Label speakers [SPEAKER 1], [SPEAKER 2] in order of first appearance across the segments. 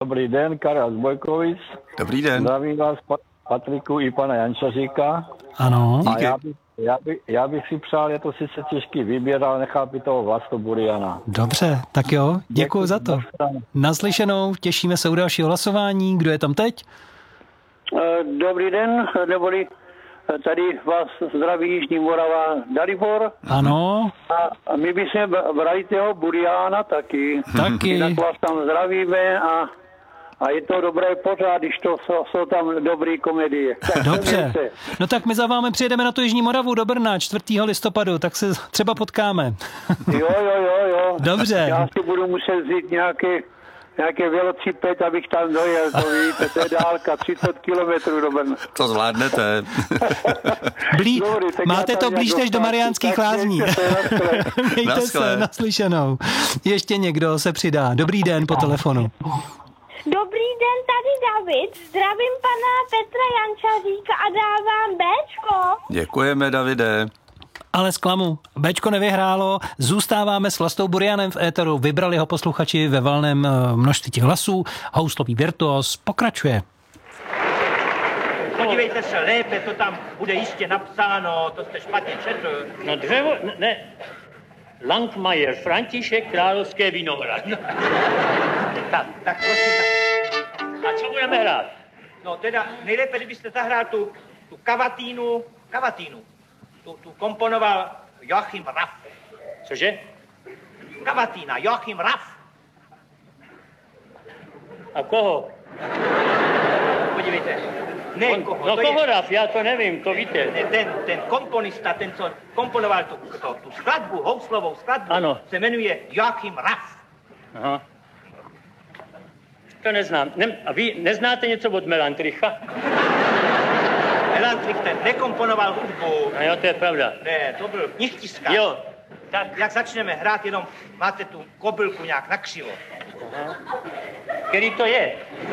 [SPEAKER 1] Dobrý den, Karel z Bojkovic.
[SPEAKER 2] Dobrý den.
[SPEAKER 1] Zdravím vás, Patriku i pana Jančaříka.
[SPEAKER 3] Ano.
[SPEAKER 1] A já bych si přál, je to sice těžký výběr, ale nechal by toho Vlasto Buriana.
[SPEAKER 3] Dobře, tak jo, děkuji za to. Naslyšenou, těšíme se u dalšího hlasování. Kdo je tam teď?
[SPEAKER 4] Dobrý den, neboli tady vás zdraví Jižní Morava Dalibor.
[SPEAKER 3] Ano.
[SPEAKER 4] A my bychom brali toho Buriana taky.
[SPEAKER 3] Taky.
[SPEAKER 4] Tak vás tam zdravíme a je to dobré pořád, když to jsou tam dobré komedie.
[SPEAKER 3] Dobře. No tak my za vámi přijedeme na tu Jižní Moravu do Brna 4. listopadu, tak se třeba potkáme.
[SPEAKER 4] Jo.
[SPEAKER 3] Dobře.
[SPEAKER 4] Já si budu muset vzít nějaké velociped, abych tam dojel, to víte, to je dálka 30 kilometrů do Brna.
[SPEAKER 2] To zvládnete.
[SPEAKER 3] Máte to blíž než do Mariánských Lázní. Mějte se, naslyšenou. Ještě někdo se přidá. Dobrý den po telefonu.
[SPEAKER 5] Dobrý den, tady David. Zdravím pana Petra Jančaříka a dávám Béčko.
[SPEAKER 2] Děkujeme, Davide.
[SPEAKER 3] Ale zklamu, Béčko nevyhrálo, zůstáváme s Vlastou Burianem v éteru, vybrali ho posluchači ve valném množství těch hlasů, houslový virtuos pokračuje.
[SPEAKER 6] Podívejte se, lépe to tam bude jistě napsáno, to jste špatně četl.
[SPEAKER 7] No dřevo, ne, Langmajer, František, Královské Vinohrad.
[SPEAKER 6] Tak prosím.
[SPEAKER 7] A co budeme hrát?
[SPEAKER 6] No teda nejlépe, kdybyste zahrál tu kavatínu, tu komponoval Joachim Raff.
[SPEAKER 7] Cože?
[SPEAKER 6] Kavatína, Joachim Raff.
[SPEAKER 7] A koho?
[SPEAKER 6] Podívejte. Ne, koho?
[SPEAKER 7] No koho Raff, já to nevím, to víte.
[SPEAKER 6] Ten komponista, ten, co komponoval tu skladbu, houslovou skladbu,
[SPEAKER 7] ano,
[SPEAKER 6] se jmenuje Joachim Raff.
[SPEAKER 7] Aha. To neznám. A vy neznáte něco od Melantricha?
[SPEAKER 6] Melantrich ten nekomponoval hudbu.
[SPEAKER 7] No jo, to je pravda.
[SPEAKER 6] Ne, to byl knihtiskař.
[SPEAKER 7] Jo.
[SPEAKER 6] Tak jak začneme hrát, jenom máte tu kobylku nějak nakřivo.
[SPEAKER 7] Aha. Který to je?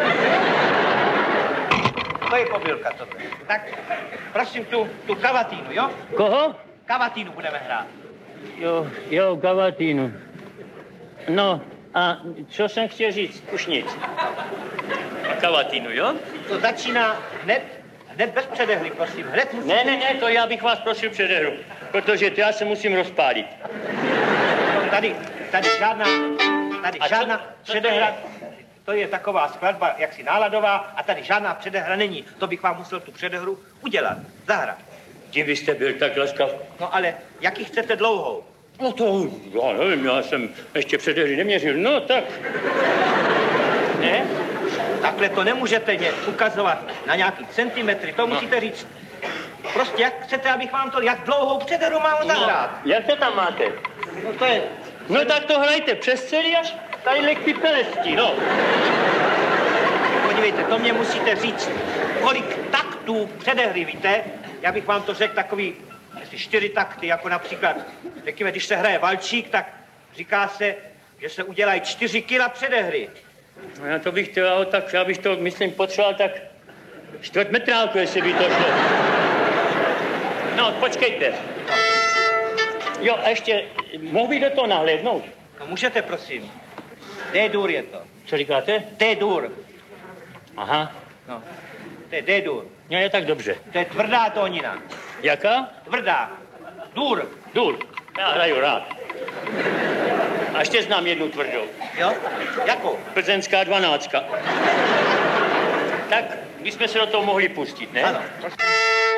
[SPEAKER 6] To je kobylka tohle. Tak prosím tu kavatínu, jo?
[SPEAKER 7] Koho?
[SPEAKER 6] Kavatínu budeme hrát.
[SPEAKER 7] Jo, kavatínu. No, a co jsem chtěl říct? Už nic. A kavatínu, jo?
[SPEAKER 6] To začíná hned bez předehry, prosím. Hned musíte...
[SPEAKER 7] Ne, to já bych vás prosil předehru, protože to já se musím rozpálit.
[SPEAKER 6] Tady žádná předehra. To je taková skladba jaksi náladová a tady žádná předehra není. To bych vám musel tu předehru udělat, zahrát.
[SPEAKER 7] Tím vy jste byl tak laskav.
[SPEAKER 6] No ale jaký chcete dlouhou?
[SPEAKER 7] No to, já nevím, já jsem ještě předehry neměřil, no tak.
[SPEAKER 6] Ne? Takhle to nemůžete mě ukazovat na nějaký centimetry, to musíte říct. Prostě jak chcete, abych vám to, jak dlouhou předehru mám zahrát?
[SPEAKER 7] No, jak to tam máte?
[SPEAKER 6] No to je...
[SPEAKER 7] No tak to hrajte přes celý až tadyhle k pipelesti, no.
[SPEAKER 6] Podívejte, to mě musíte říct, kolik taktů předehry, víte? Já bych vám to řekl takový, jestli 4 takty, jako například, řekněme, když se hraje valčík, tak říká se, že se udělají 4 kila předehry.
[SPEAKER 7] No já to bych chtěl, tak já bych to, myslím, potřeboval tak 4 metrálku, jestli by to šlo. No, počkejte. Jo, a ještě, mohu bych do toho nahlédnout?
[SPEAKER 6] No můžete, prosím. D-dur je to.
[SPEAKER 7] Co říkáte?
[SPEAKER 6] D-dur.
[SPEAKER 7] Aha.
[SPEAKER 6] No, to je D-dur.
[SPEAKER 7] No je tak dobře.
[SPEAKER 6] To je tvrdá tónina.
[SPEAKER 7] Jaká?
[SPEAKER 6] Tvrdá. Dur.
[SPEAKER 7] Dur. Já hraju rád. A ještě znám jednu tvrdou.
[SPEAKER 6] Jo? Jakou?
[SPEAKER 7] Plzeňská 12. Tak, my jsme se do toho mohli pustit, ne?
[SPEAKER 6] Ano.